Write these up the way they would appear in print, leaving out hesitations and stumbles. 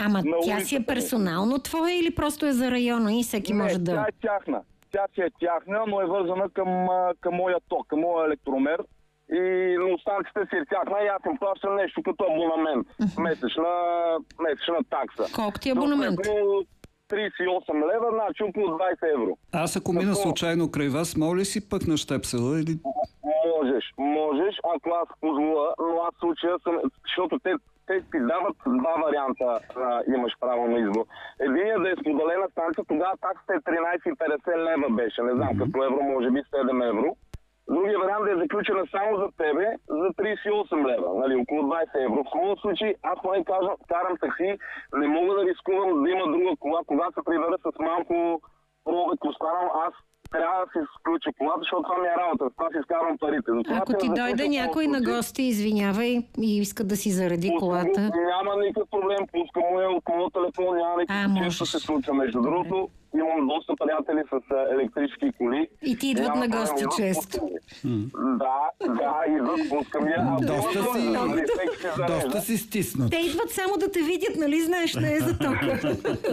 Ама на тя си е персонално твоя или просто е за района и всеки може да... тя е тяхна. Тя си е тяхна, но е вързана към моя ток, към моя електромер. И останките си е тяхна и аз им плащам нещо като абонамент. Месечна такса. Колко ти е абонамент? 38 лева, значи около 20 евро. Аз ако мина случайно край вас, мога ли си пъкна щепсела или... Можеш, ако аз позволя, но аз в случая съм, защото те ти дават два варианта, имаш право на избор. Единият да е споделена станция, тогава таксата е 13,50 лева беше, не знам, като евро, може би 7 евро. Другия вариант да е заключена само за тебе за 38 лева, нали, около 20 евро. В моят случай, аз поне карам такси, не мога да рискувам да има друга кола, когато се прибера с малко пробит останал, аз трябва да си включа колата, защото това ми е работа. Това си изкарвам парите. Ако ти дойде някой на гости, извинявай, и иска да си заради колата... Няма никакъв проблем, пускам му от моят телефон, няма никакъв често се случва. Между другото, имам доста приятели с електрически коли. И ти идват на гости често. Да, идват, пускам я. Доста си стиснат. Те идват само да те видят, нали знаеш, не е за тока.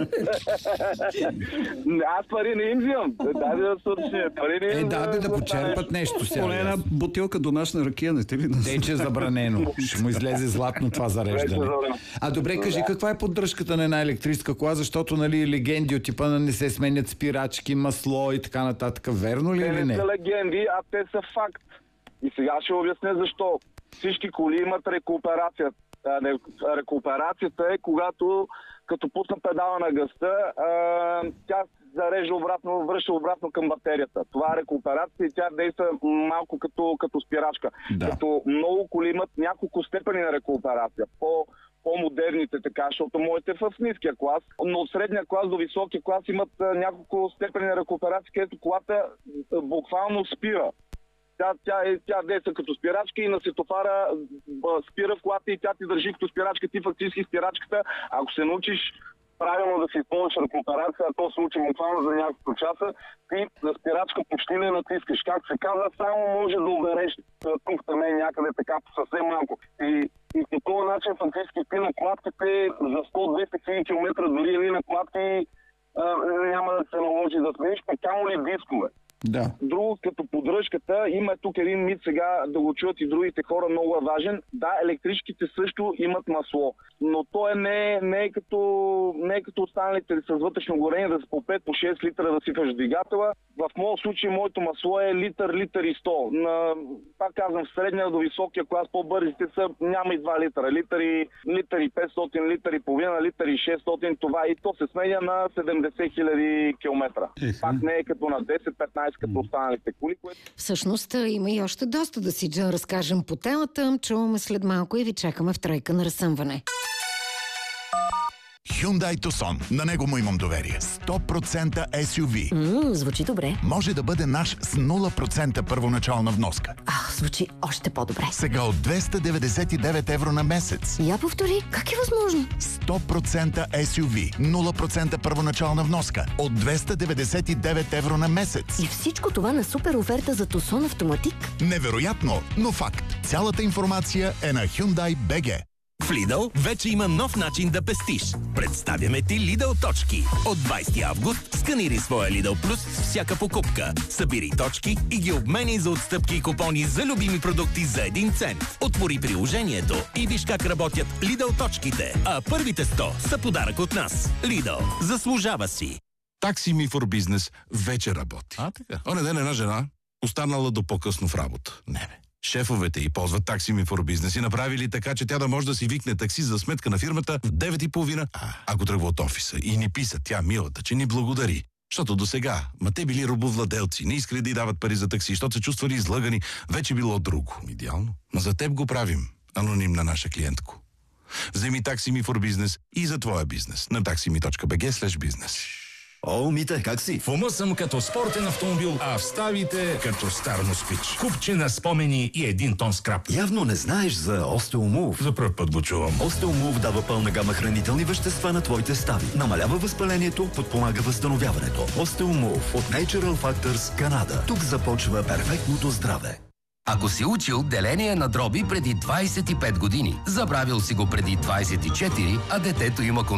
Аз пари не им взимам. Дай да свърши. Да почерпат нещо сега. Поне една бутилка домашна ракия, не те ли? Тече забранено. Ще му излезе златно това зареждане. А добре, кажи, каква е поддръжката на една електрическа кола, защото нали легенди от типа на не се сменят спирачки, масло и така нататък. Верно ли или не? Те са легенди, а те са факт. И сега ще обясня защо. Всички коли имат рекуперация. Рекуперацията е когато като пусна педала на газта, тя зарежда обратно, връща обратно към батерията. Това е рекуперация и тя действа малко като спирачка. Да. Като много коли имат няколко степени на рекуперация. По-модерните така, защото моите в ниския клас, но от средния клас до високия клас имат няколко степени на рекуперация, където колата буквално спира. Тя действа като спирачка и на светофара спира в колата и тя ти държи като спирачка. Ти фактически спирачката, ако се научиш правилно да си изпълниш рекуперация, а то се случи буквално за няколко часа, ти на спирачка почти не натискаш. Как се казва, само може да обереш тук там някъде така съвсем малко. И по този начин фактически ти на клатките за 100-200 хиляди километра, дори или на клатки няма да се наложи да смениш, пък камо ли дискове. Да. Друго, като поддръжката, има тук един мит сега да го чуят и другите хора, много е важен. Да, електрическите също имат масло, но то не е като останалите с вътрешно горение да с по 5-6 литра да сипаш двигателя. В моят случай моето масло е литър и 100. Пак казвам, в средния до високия клас по-бързите са няма и 2 литра. Литър и 500, литър и половина, литър и 600, това и то се сменя на 70 хиляди километра. Пак не е като на 10-15 като останалите коли. Всъщност има и още доста да си разкажем по темата. Чуваме след малко и ви чакаме в тройка на разсъмване. Hyundai Tucson. На него му имам доверие. 100% SUV. Звучи добре. Може да бъде наш с 0% първоначална вноска. Звучи още по-добре. Сега от 299 евро на месец. Я повтори, как е възможно? 100% SUV. 0% първоначална вноска. От 299 евро на месец. И всичко това на супер оферта за Tucson Автоматик? Невероятно, но факт. Цялата информация е на Hyundai BG. В Lidl вече има нов начин да пестиш. Представяме ти Lidl точки. От 20 август сканирай своя Lidl Plus с всяка покупка. Събирай точки и ги обменяй за отстъпки и купони за любими продукти за 1 цент. Отвори приложението и виж как работят Lidl точките. А първите 100 са подарък от нас. Lidl. Заслужава си. Taxi Me for Business вече работи. Така. Оня ден една жена останала до по-късно в работа. Не бе. Шефовете й ползват Taxi Me for Business и направили така, че тя да може да си викне такси за сметка на фирмата в 9:30, ако тръгва от офиса. И ни писа тя, милата, че ни благодари. Защото до сега, те били робовладелци, не искали да й дават пари за такси, защото се чувствали излъгани, вече било друго. Идеално. Но за теб го правим, анонимна наша клиентко. Вземи Taxi Me for Business и за твоя бизнес на taxime.bg/business. О, Мите, как си? В ума съм като спортен автомобил, а в ставите като стар москвич. Купче на спомени и 1 тон скрап. Явно не знаеш за Остеомув. За пръв път го чувам. Остеомув дава пълна гама хранителни вещества на твоите стави. Намалява възпалението, подпомага възстановяването. Остеомув от Natural Factors, Канада. Тук започва перфектното здраве. Ако си учил деление на дроби преди 25 години, забравил си го преди 24, а детето има